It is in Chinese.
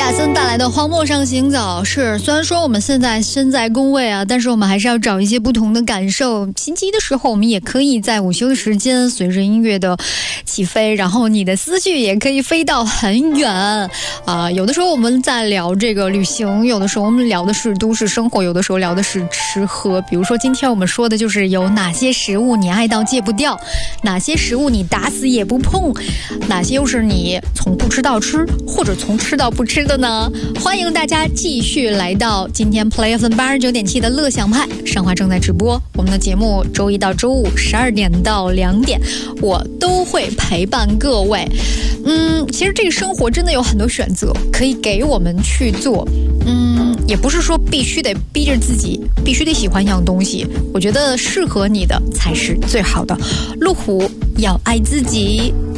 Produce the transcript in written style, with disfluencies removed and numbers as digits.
亚森带来的荒漠上行走是，虽然说我们现在身在工位啊，但是我们还是要找一些不同的感受。星期一的时候，我们也可以在午休的时间随着音乐的起飞，然后你的思绪也可以飞到很远有的时候我们在聊这个旅行，有的时候我们聊的是都市生活，有的时候聊的是吃喝。比如说今天我们说的就是有哪些食物你爱到戒不掉，哪些食物你打死也不碰，哪些又是你从不吃到吃或者从吃到不吃的呢？欢迎大家继续来到今天 Play FM 89.7的乐享派，上华正在直播。我们的节目周一到周五12点到2点，我都会陪伴各位。其实这个生活真的有很多选择可以给我们去做。也不是说必须得逼着自己，必须得喜欢一样东西。我觉得适合你的才是最好的。路虎要爱自己。